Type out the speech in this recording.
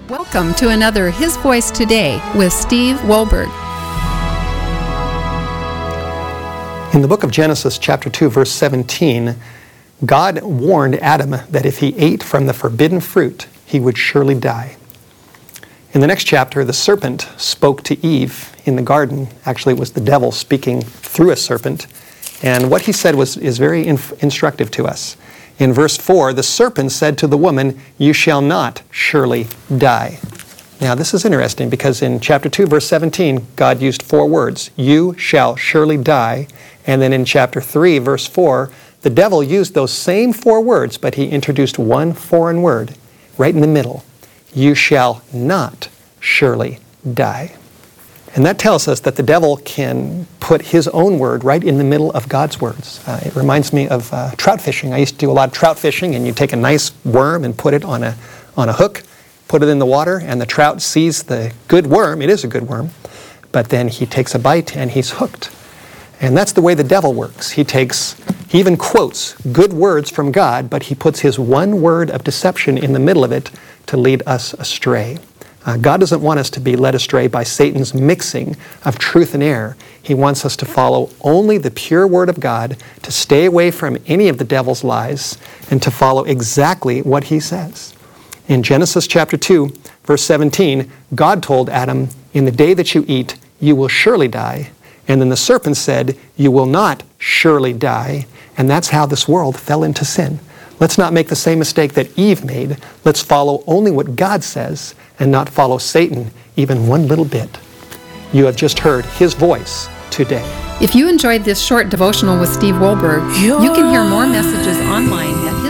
Welcome to another His Voice Today with Steve Wohlberg. In the book of Genesis, chapter 2, verse 17, God warned Adam that if he ate from the forbidden fruit, he would surely die. In the next chapter, the serpent spoke to Eve in the garden. Actually, it was the devil speaking through a serpent. And what he said is very instructive to us. In verse 4, the serpent said to the woman, "You shall not surely die." Now, this is interesting because in chapter 2, verse 17, God used 4 words. You shall surely die. And then in chapter 3, verse 4, the devil used those same 4 words, but he introduced one foreign word right in the middle. You shall not surely die. And that tells us that the devil can put his own word right in the middle of God's words. It reminds me of trout fishing. I used to do a lot of trout fishing, and you take a nice worm and put it on a hook, put it in the water, and the trout sees the good worm. It is a good worm. But then he takes a bite and he's hooked. And that's the way the devil works. He even quotes good words from God, but he puts his one word of deception in the middle of it to lead us astray. God doesn't want us to be led astray by Satan's mixing of truth and error. He wants us to follow only the pure Word of God, to stay away from any of the devil's lies, and to follow exactly what he says. In Genesis chapter 2, verse 17, God told Adam, "In the day that you eat, you will surely die." And then the serpent said, "You will not surely die." And that's how this world fell into sin. Let's not make the same mistake that Eve made. Let's follow only what God says and not follow Satan even one little bit. You have just heard His voice today. If you enjoyed this short devotional with Steve Wohlberg, you can hear more messages online at